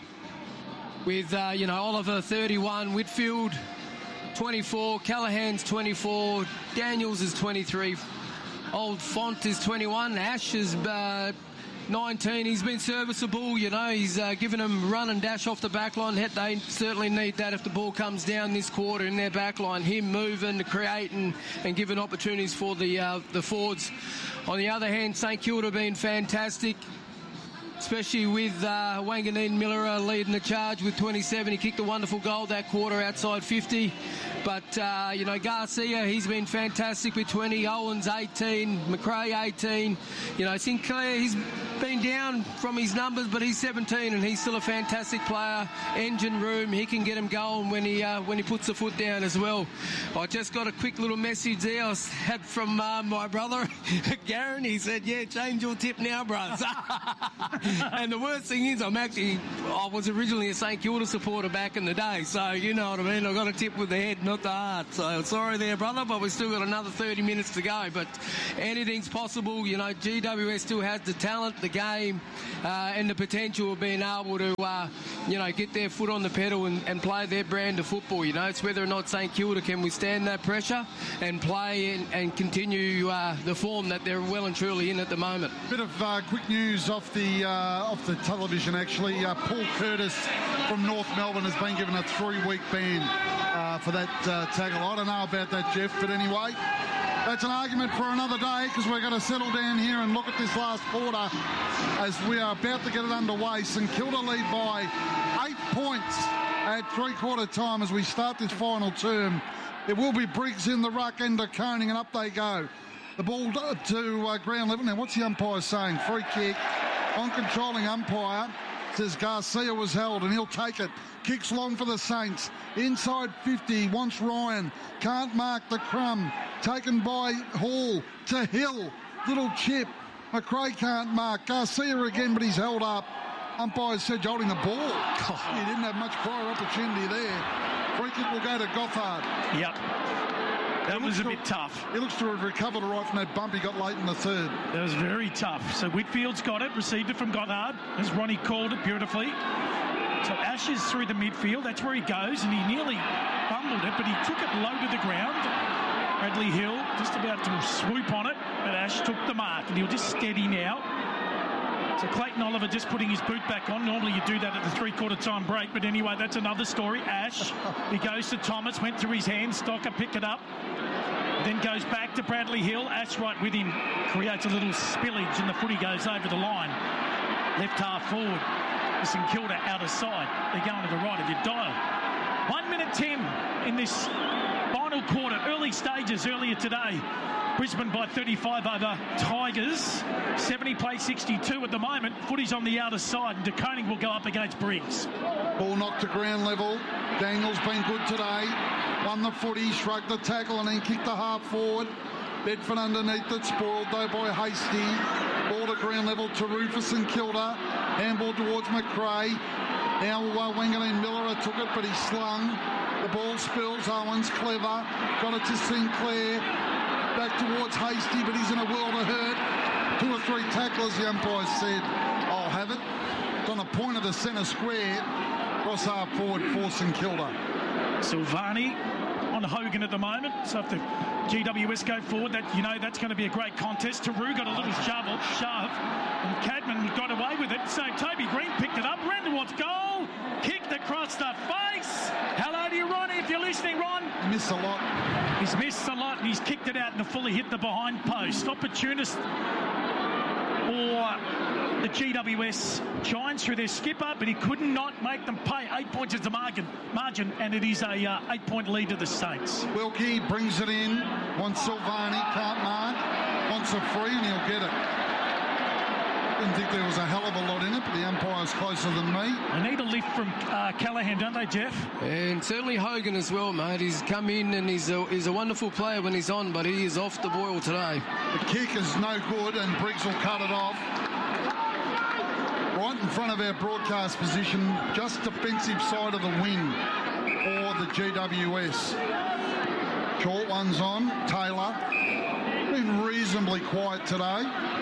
with, uh, you know, Oliver thirty-one, Whitfield twenty-four, Callahan's twenty-four, Daniels is twenty-three, Old Font is twenty-one, Ash is uh, nineteen. He's been serviceable, you know, he's uh, given them run and dash off the back line. They certainly need that if the ball comes down this quarter in their back line, him moving, creating and giving opportunities for the uh, the forwards. On the other hand, St Kilda have been fantastic. especially with uh, Wanganeen Miller uh, leading the charge with twenty-seven. He kicked a wonderful goal that quarter outside fifty. But, uh, you know, Garcia, he's been fantastic with twenty. Owens, eighteen. McRae, eighteen. You know, Sinclair, he's been down from his numbers, but he's seventeen and he's still a fantastic player. Engine room, he can get him going when he uh, when he puts the foot down as well. I just got a quick little message there I had from uh, my brother, Garen. He said, yeah, change your tip now, bros. And the worst thing is I'm actually, I was originally a St Kilda supporter back in the day, so you know what I mean. I got a tip with the head, not the heart. So sorry there, brother, but we've still got another thirty minutes to go. But anything's possible. You know, G W S still has the talent, the game, uh, and the potential of being able to, uh, you know, get their foot on the pedal and, and play their brand of football. You know, it's whether or not St Kilda can withstand that pressure and play and, and continue uh, the form that they're well and truly in at the moment. Bit of uh, quick news off the uh, off the television, actually. Uh, Paul Curtis from North Melbourne has been given a three-week ban uh, for that uh, tackle. I don't know about that, Jeff, but anyway, that's an argument for another day because we're going to settle down here and look at this last quarter as we are about to get it underway. St Kilda lead by eight points at three-quarter time as we start this final term. It will be Briggs in the ruck and De Koning, and up they go. The ball to uh, ground level. Now, what's the umpire saying? Free kick. On controlling umpire says Garcia was held and he'll take it. Kicks long for the Saints. Inside fifty. Wants Ryan. Can't mark the crumb. Taken by Hall to Hill. Little chip. McRae can't mark. Garcia again, but he's held up. Umpire said holding the ball. God. He didn't have much prior opportunity there. Free kick will go to Gothard. Yep. That was a bit tough. He looks to have recovered right from that bump he got late in the third. That was very tough. So Whitfield's got it, received it from Gothard, as Ronnie called it beautifully. So Ash is through the midfield. That's where he goes, and he nearly fumbled it, but he took it low to the ground. Bradley Hill just about to swoop on it, but Ash took the mark, and he'll just steady now. So Clayton Oliver just putting his boot back on. Normally you do that at the three-quarter time break, but anyway, that's another story. Ash, he goes to Thomas, went through his hands, Stocker picked it up, then goes back to Bradley Hill. Ash right with him, creates a little spillage, and the footy goes over the line. Left half forward. St Kilda out of sight. They're going to the right of your dial. One minute ten in this final quarter, early stages earlier today. Brisbane by thirty-five over Tigers. seventy plays sixty-two at the moment. Footy's on the outer side, and De Koning will go up against Briggs. Ball knocked to ground level. Daniel's been good today. Won the footy, shrugged the tackle, and then kicked the half forward. Bedford underneath it, spoiled though by Hasty. Ball to ground level to Rufus and Kilda. Handball towards McRae. Now uh, Wanganeen Miller took it, but he slung. The ball spills. Owens clever. Got it to Sinclair. Back towards Hasty, but he's in a world of hurt. Two or three tacklers, the umpire said. I'll have it. It's on the point of the centre square. Cross half forward for St Kilda. Silvani on Hogan at the moment. So if the G W S go forward, that you know that's going to be a great contest. Taru got a little shove, shove, and Cadman got away with it. So Toby Green picked it up, ran towards goal, kicked across the face. Hello to you, Ronnie, if you're listening, Ron. He missed a lot. He's missed a lot, and he's kicked it out and fully hit the behind post. Opportunist for the G W S Giants through their skipper, but he could not make them pay. Eight points is the margin, margin and it is a uh, eight-point lead to the Saints. Wilkie brings it in. Wants Silvani, can't mark. Wants a free, and he'll get it. Didn't think there was a hell of a lot in it, but the umpire's closer than me. They need a lift from uh, Callaghan, don't they, Jeff? And certainly Hogan as well, mate. He's come in and he's a, he's a wonderful player when he's on, but he is off the boil today. The kick is no good, and Briggs will cut it off. Right in front of our broadcast position, just defensive side of the wing for the G W S. Short one's on, Taylor. Been reasonably quiet today.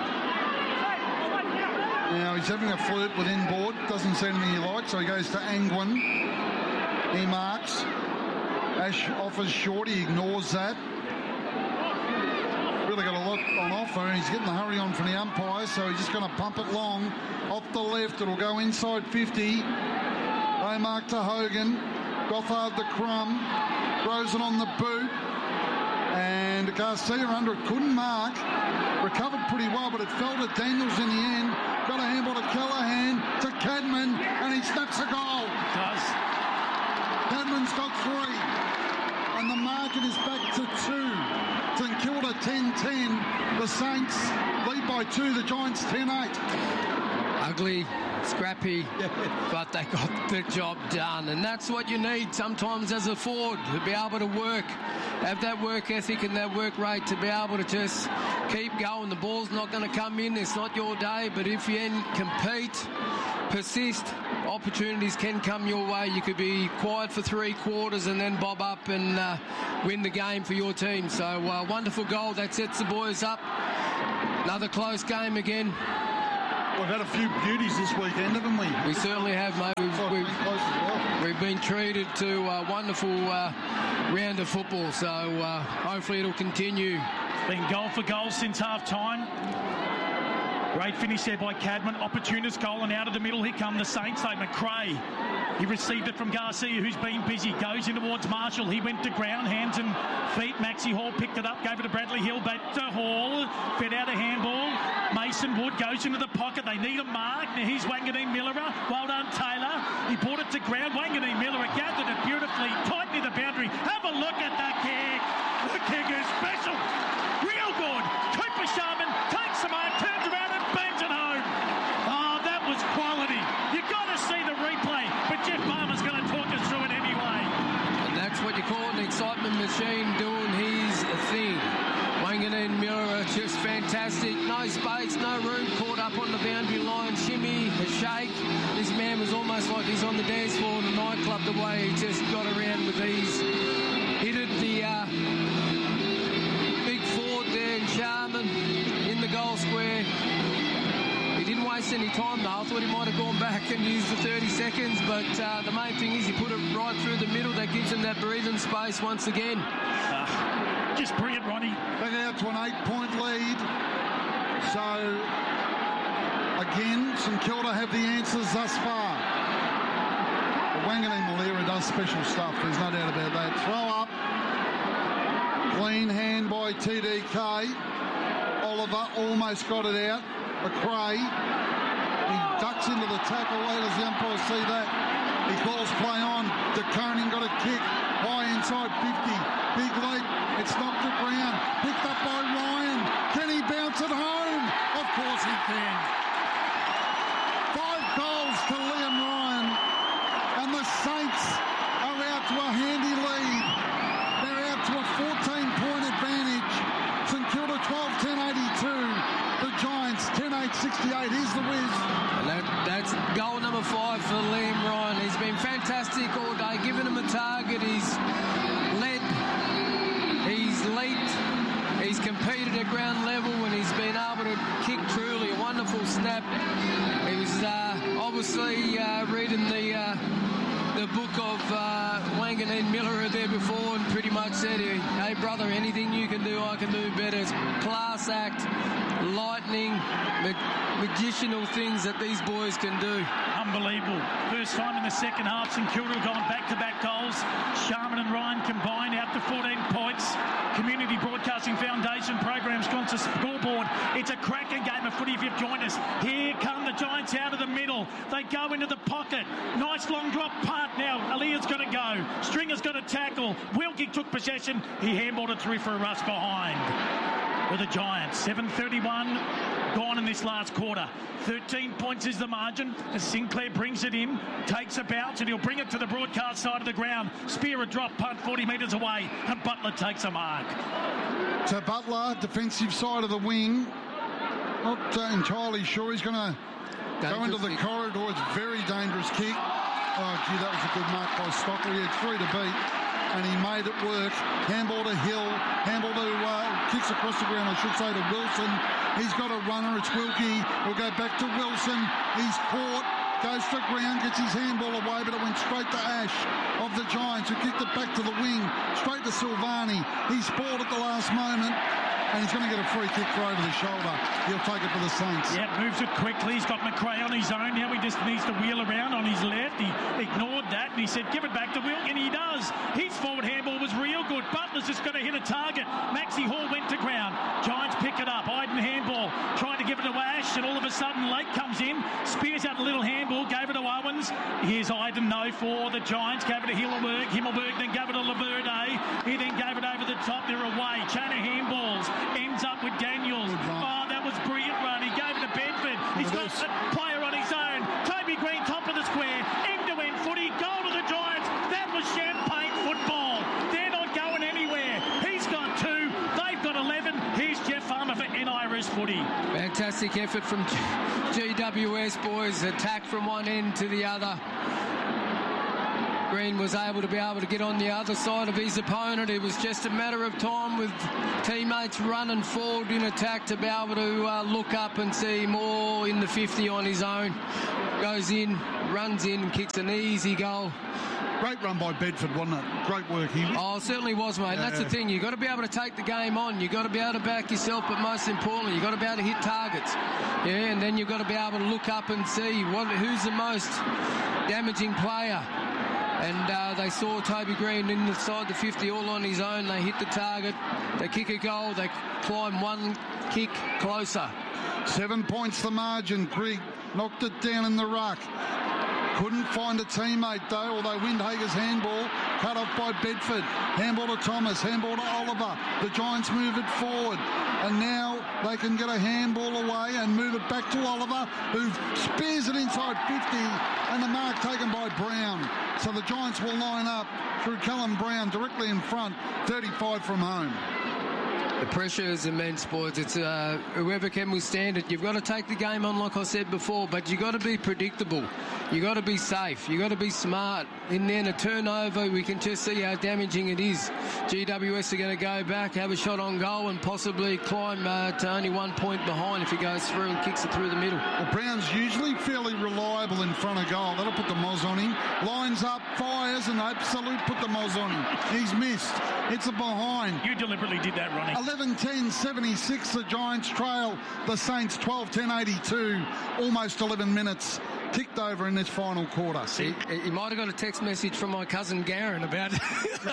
Now he's having a flirt with inboard, doesn't see anything he likes, so he goes to Angwin. He marks. Ash offers short, he ignores that. Really got a lot on offer, and he's getting the hurry on from the umpire, so he's just going to pump it long. Off the left, it'll go inside fifty. They mark to Hogan. Gothard the crumb. Throws it on the boot. And Garcia under it, couldn't mark. Recovered pretty well, but it fell to Daniels in the end. Got a handball to Callaghan, to Cadman, and he snaps a goal. Does. Cadman's got three. And the market is back to two. St Kilda ten ten. The Saints lead by two. The Giants ten eight. Ugly, scrappy, but they got the job done. And that's what you need sometimes as a forward, to be able to work, have that work ethic and that work rate to be able to just keep going. The ball's not going to come in. It's not your day. But if you compete, persist, opportunities can come your way. You could be quiet for three quarters and then bob up and uh, win the game for your team. So uh, wonderful goal. That sets the boys up. Another close game again. We've had a few beauties this weekend, haven't we? We certainly have, mate. We've, we've, well. we've been treated to a wonderful uh, round of football. So uh, hopefully it'll continue. It's been goal for goal since half-time. Great finish there by Cadman. Opportunist goal, and out of the middle, here come the Saints. They McRae. He received it from Garcia, who's been busy. Goes in towards Marshall. He went to ground, hands and feet. Maxie Hall picked it up, gave it to Bradley Hill. Back to Hall. Fed out a handball. Mason Wood goes into the pocket. They need a mark. Now here's Wanganeen Millerer. Well done, Taylor. He brought it to ground. Wanganeen Millerer gathered it beautifully. Tight near the boundary. Have a look at that kick. The kick is special. Real good. Cooper Sharman takes the mark, turns around and bangs it home. Oh, that was quality. You've got to see the replay. But Jeff Palmer's going to talk us through it anyway. And that's what you call an excitement machine doing his thing. Wanganeen Millerer just fantastic. No space, no room, caught up on the boundary line. Shimmy, a shake. This man was almost like he's on the dance floor in the nightclub, the way he just got around with ease. Hit it the uh, big forward there in Sharman in the goal square. He didn't waste any time though. I thought he might have gone back and used the thirty seconds, but uh, the main thing is he put it right through the middle. That gives him that breathing space once again. Uh, just bring it, Ronnie. Back out to an eight-point lead. So, again, St Kilda have the answers thus far. Wanganeen Millerer does special stuff. There's no doubt about that. Throw up. Clean hand by T D K. Oliver almost got it out. McRae, he ducks into the tackle. Wait does the umpire see that? He calls play on. DeConing got a kick. High inside fifty. Big leap. It's knocked to ground. Picked up by Ryan. Can he bounce it home? Of course he can. Five goals to Liam Ryan. And the Saints are out to a handy lead. They're out to a fourteen-point advantage. St Kilda twelve ten eighty-two. The Giants ten eight sixty-eight. Here's the whiz. And that, that's goal number five for Liam Ryan. He's been fantastic all day, giving him a target. He's led, he's leaped, he's competed at ground level, and he's been able to kick truly a wonderful snap. He was uh, obviously uh, reading the uh, the book of uh, Wanganeen Millerer there before and pretty much said, hey brother, anything you can do, I can do better. It's class act, lightning, mag- magicianal things that these boys can do. Unbelievable. First time in the second half, St Kilda have gone back-to-back goals. Sharman and Ryan combined out to fourteen points. Community Broadcasting Foundation program sponsor scoreboard. It's a cracking game of footy if you've joined us. Here come the Giants out of the middle. They go into the pocket. Nice long drop punt. Now, Alia's got to go. Stringer's got to tackle. Wilkie took possession. He handballed it through for a rush behind. For the Giants, seven thirty-one gone in this last quarter. thirteen points is the margin as Sinclair brings it in, takes a bounce, and he'll bring it to the broadcast side of the ground. Spear a drop punt forty metres away, and Butler takes a mark. So Butler, defensive side of the wing, not uh, entirely sure he's going to go into the kick. Corridor. It's a very dangerous kick. Oh, gee, that was a good mark by Stockley. He had three to beat, and he made it work. Handball to Hill, handball to, uh, kicks across the ground, I should say, to Wilson. He's got a runner, it's Wilkie. We'll go back to Wilson. He's caught, goes to ground, gets his handball away, but it went straight to Ash of the Giants, who kicked it back to the wing, straight to Silvani. He's spoiled at the last moment. And he's going to get a free kick for over the shoulder. He'll take it for the Saints. Yeah, moves it quickly. He's got McRae on his own. Now he just needs to wheel around on his left. He, ignored that, and he said, give it back to Wilk, and he does. His forward handball was real good. Butler's just got to hit a target. Maxie Hall went to ground. Giants pick it up. Iden handball, trying to give it to Ash, and all of a sudden Lake comes in, spears out a little handball, gave it to Owens. Here's Iden, no, for the Giants. Gave it to Himmelberg. Himmelberg then gave it to Laverde. He then gave it over the top. They're away. Chain of handballs. Ends up with Daniels. Oh, that was brilliant run. He gave it to Bedford. He's got a player on his own. Toby Green, top of the square. End-to-end footy. Goal to the Giants. That was champagne football. They're not going anywhere. He's got two. They've got eleven. Here's Jeff Farmer for N I R S Footy. Fantastic effort from G W S, boys. Attack from one end to the other. Green was able to be able to get on the other side of his opponent. It was just a matter of time with teammates running forward in attack to be able to uh, look up and see more in the fifty on his own. Goes in, runs in, kicks an easy goal. Great run by Bedford, wasn't it? Great work. He... Oh, it certainly was, mate. Yeah. That's the thing. You've got to be able to take the game on. You've got to be able to back yourself, but most importantly, you've got to be able to hit targets. Yeah, and then you've got to be able to look up and see what who's the most damaging player. And uh, they saw Toby Green inside the fifty all on his own. They hit the target. They kick a goal. They climb one kick closer. Seven points the margin. Grigg knocked it down in the ruck. Couldn't find a teammate though, although Windhager's handball cut off by Bedford. Handball to Thomas, handball to Oliver. The Giants move it forward. And now they can get a handball away and move it back to Oliver, who spears it inside fifty, and the mark taken by Brown. So the Giants will line up through Callum Brown directly in front, thirty-five from home. The pressure is immense, boys. It's uh, whoever can withstand it. You've got to take the game on, like I said before, but you've got to be predictable. You've got to be safe. You've got to be smart. And then a turnover, we can just see how damaging it is. G W S are going to go back, have a shot on goal, and possibly climb uh, to only one point behind if he goes through and kicks it through the middle. Well, Brown's usually fairly reliable in front of goal. That'll put the Moz on him. Lines up, fires, and absolute put the Moz on him. He's missed. It's a behind. You deliberately did that, Ronnie. eleven ten seventy-six, the Giants trail the Saints twelve ten eighty-two. Almost eleven minutes ticked over in this final quarter. See, you might have got a text message from my cousin Garen about it.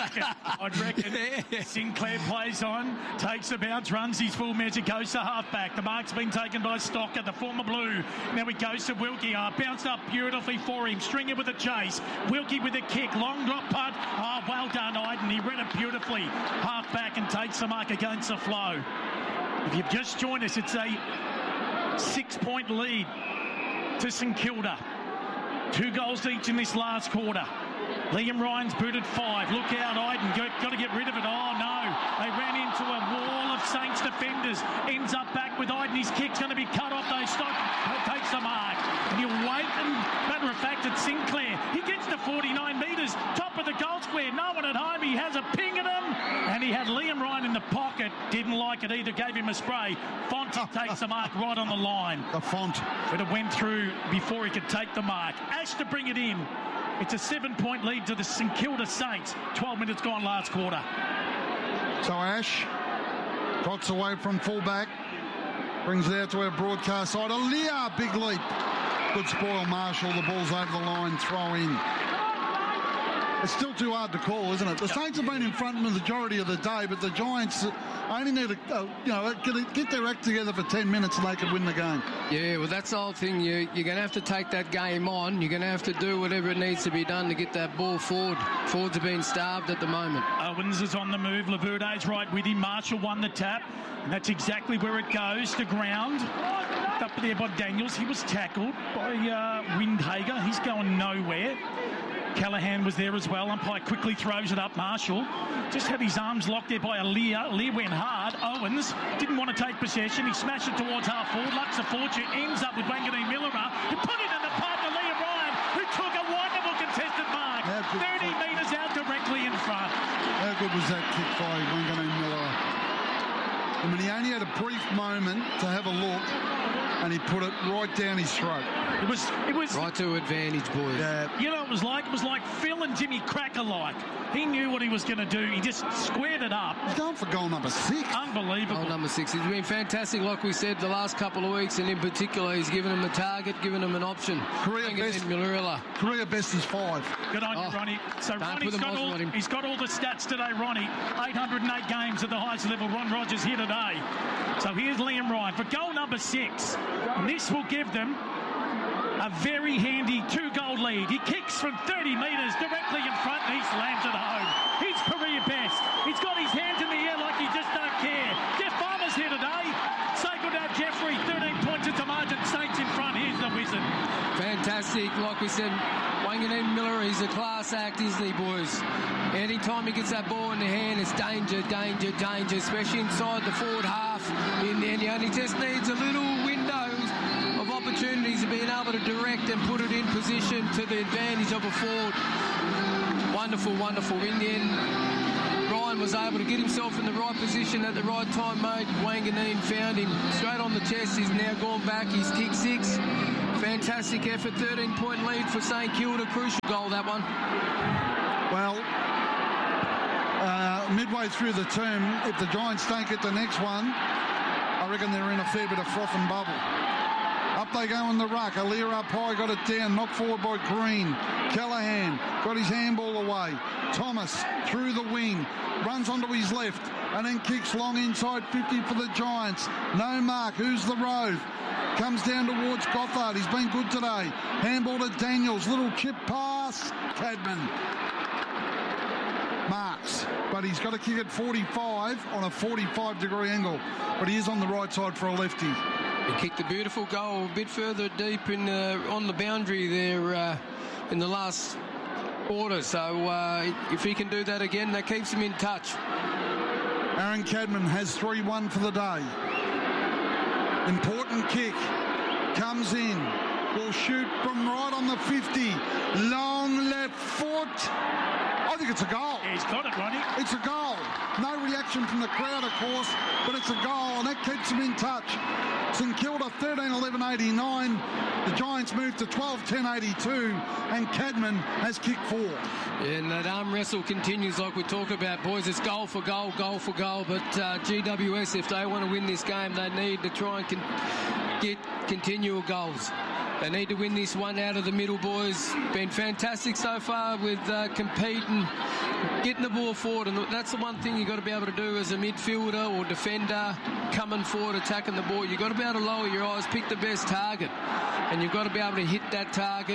I'd reckon. Yeah. Sinclair plays on, takes a bounce, runs his full measure, goes to halfback. The mark's been taken by Stocker, the former Blue. Now he goes to Wilkie. Uh, bounced up beautifully for him. Stringer with a chase. Wilkie with a kick. Long drop punt. Oh, well done, Iden. He read it beautifully. Halfback and takes the mark against the flow. If you've just joined us, it's a six-point lead to St Kilda. Two goals each in this last quarter. Liam Ryan's booted five. Look out, Iden. Got to get rid of it. Oh, no. They ran into a wall of Saints defenders. Ends up back with Iden. His kick's going to be cut off. They stop. Takes the mark. And he'll wait. And matter of fact, it's Sinclair. He gets to forty-nine metres. Top of the goal square. No one at home. He has a ping at him. And he had Liam Ryan in the pocket. Didn't like it either. Gave him a spray. Font takes the mark right on the line. The Font. But it went through before he could take the mark. Ash to bring it in. It's a seven-point lead to the St Kilda Saints. twelve minutes gone last quarter. So Ash trots away from fullback. Brings it out to our broadcast side. Aaliyah, big leap. Good spoil, Marshall. The ball's over the line. Throw in. It's still too hard to call, isn't it? The Saints have been in front the majority of the day, but the Giants only need to, uh, you know, get, get their act together for ten minutes and they could win the game. Yeah, well, that's the whole thing. You, you're going to have to take that game on. You're going to have to do whatever it needs to be done to get that ball forward. Forwards are being starved at the moment. Owens is on the move. Laverde's right with him. Marshall won the tap. And that's exactly where it goes, to ground. Up there by Daniels. He was tackled by uh, Windhager. He's going nowhere. Callaghan was there as well. Umpire quickly throws it up. Marshall just had his arms locked there by Aaliyah. Aaliyah went hard. Owens didn't want to take possession. He smashed it towards half forward. Lux a fortune. Ends up with Wanganeen Millera, who put it in the pipe to Liam Ryan, who took a wonderful contested mark. thirty metres out directly in front. How good was that kick by Wanganeen Millera? I mean, he only had a brief moment to have a look. and he put it right down his throat. It was, it was right to advantage, boys. Yeah. You know what it was like? It was like Phil and Jimmy Cracker like. He knew what he was going to do. He just squared it up. He's going for goal number six. Unbelievable. Goal number six. He's been fantastic, like we said, the last couple of weeks, and in particular, he's given him a target, given him an option. Career best. Career best is five. Good on Oh, you, Ronnie. So don't Ronnie's put the got muzzle all, on him. he's got all the stats today, Ronnie. eight hundred eight games at the highest level. Ron Rogers here today. So here's Liam Ryan for goal number six. And this will give them a very handy two-goal lead. He kicks from thirty metres directly in front and he slams it home. His career best. He's got his hands in the air like he just don't care. Jeff Farmer's here today. Say good night, Jeffrey. thirteen points at the margin. Saints in front. Here's the wizard. Fantastic. Like we said, Wanganeen Miller, he's a class act, isn't he, boys? Anytime he gets that ball in the hand, it's danger, danger, danger, especially inside the forward half. And he only just needs a little window of opportunities of being able to direct and put it in position to the advantage of a forward. Wonderful, wonderful. In the end, Ryan was able to get himself in the right position at the right time, mate. Wanganeen found him straight on the chest. He's now gone back. He's kicked six. Fantastic effort. thirteen-point lead for St Kilda. Crucial goal, that one. Well, uh, midway through the term, if the Giants don't get the next one, I reckon they're in a fair bit of froth and bubble. Up they go in the ruck. Alir up high, got it down. Knocked forward by Green. Callahan got his handball away. Thomas through the wing. Runs onto his left and then kicks long inside fifty for the Giants. No mark. Who's the Rove? Comes down towards Gothard. He's been good today. Handball to Daniels. Little chip pass. Cadman marks. But he's got to kick at forty-five on a forty-five degree angle. But he is on the right side for a lefty. He kicked a beautiful goal a bit further deep in uh, on the boundary there uh, in the last quarter. So uh, if he can do that again, that keeps him in touch. Aaron Cadman has three one for the day. Important kick. Comes in. Will shoot from right on the fifty. Long left foot. I think it's a goal. Yeah, he's got it, Ronnie. It's a goal. No reaction from the crowd, of course, but it's a goal, and that keeps them in touch. St Kilda thirteen eleven eighty-nine. The Giants move to twelve ten eighty-two, and Cadman has kicked four. And that arm wrestle continues like we talk about, boys. It's goal for goal, goal for goal. But uh, G W S, if they want to win this game, they need to try and con- get continual goals. They need to win this one out of the middle, boys. Been fantastic so far with uh, competing, getting the ball forward. And that's the one thing you've got to be able to do as a midfielder or defender, coming forward, attacking the ball. You've got to be able to lower your eyes, pick the best target. And you've got to be able to hit that target.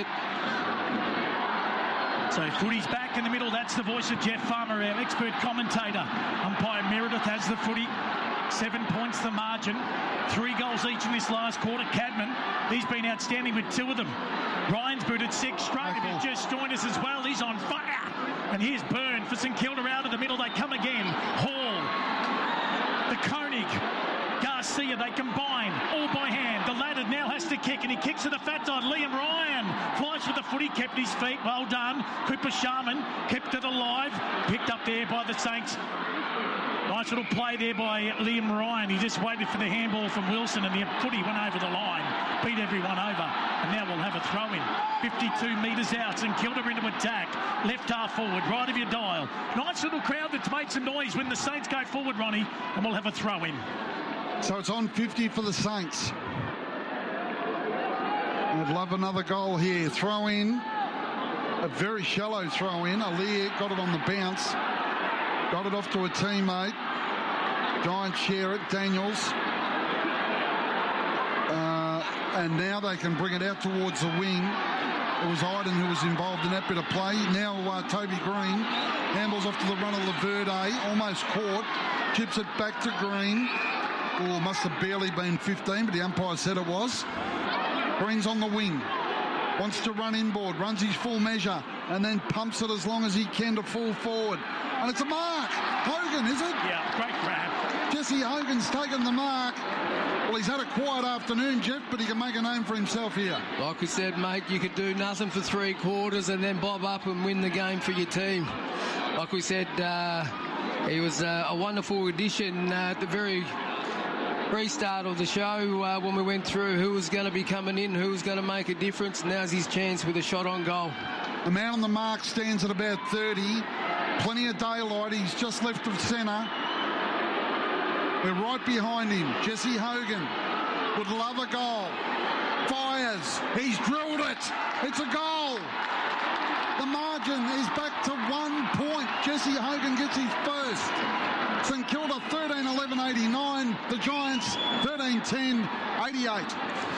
So footy's back in the middle. That's the voice of Jeff Farmer, our expert commentator. Umpire Meredith has the footy. Seven points the margin. Three goals each in this last quarter. Cadman, he's been outstanding with two of them. Ryan's booted six straight. If he's just joined us as well, he's on fire. And here's Byrne for St Kilda out of the middle. They come again. Hall, the Koenig, Garcia, they combine all by hand. The ladder now has to kick, and he kicks to the fat side. Liam Ryan flies with the footy, kept his feet. Well done. Cooper Sharman kept it alive. Picked up there by the Saints. Nice little play there by Liam Ryan. He just waited for the handball from Wilson, and the footy went over the line, beat everyone over, and now we'll have a throw in. fifty-two metres out, St Kilda into attack. Left half forward, right of your dial. Nice little crowd that's made some noise when the Saints go forward, Ronnie, and we'll have a throw in. So it's on fifty for the Saints. I'd love another goal here. Throw in. A very shallow throw in. Alir got it on the bounce. Got it off to a teammate. Giants share it. Daniels. Uh, and now they can bring it out towards the wing. It was Iden who was involved in that bit of play. Now uh, Toby Green handballs off to the run of Laverde. Almost caught. Chips it back to Green. Oh, must have barely been fifteen, but the umpire said it was. Green's on the wing. Wants to run inboard. Runs his full measure. And then pumps it as long as he can to fall forward. And it's a mark. Hogan, is it? Yeah, great grab. Jesse Hogan's taken the mark. Well, he's had a quiet afternoon, Jeff, but he can make a name for himself here. Like we said, mate, you could do nothing for three quarters and then bob up and win the game for your team. Like we said, uh, he was uh, a wonderful addition uh, at the very restart of the show uh, when we went through who was going to be coming in, who was going to make a difference. Now's his chance with a shot on goal. The man on the mark stands at about thirty. Plenty of daylight. He's just left of centre. We're right behind him. Jesse Hogan would love a goal. Fires. He's drilled it. It's a goal. The margin is back to one point. Jesse Hogan gets his first. St Kilda thirteen eleven eighty-nine. The Giants thirteen ten eighty-eight.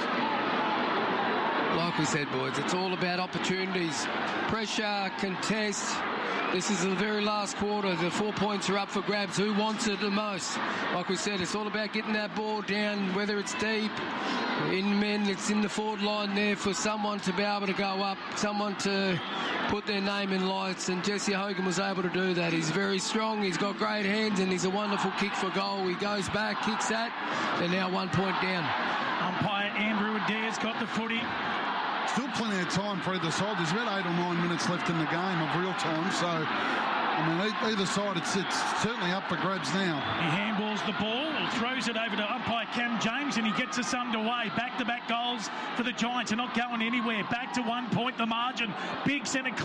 Like we said, boys, it's all about opportunities. Pressure, contest. This is the very last quarter. The four points are up for grabs. Who wants it the most? Like we said, it's all about getting that ball down, whether it's deep, in men, it's in the forward line there for someone to be able to go up, someone to put their name in lights, and Jesse Hogan was able to do that. He's very strong, he's got great hands, and he's a wonderful kick for goal. He goes back, kicks that, they're now one point down. Umpire Andrew Adair's got the footy. Still plenty of time for either side. There's about eight or nine minutes left in the game of real time. So, I mean, either side, it's, it's certainly up for grabs now. He handballs the ball, throws it over to umpire Cam James, and he gets us underway. Back-to-back goals for the Giants. They're not going anywhere. Back to one point, the margin. Big centre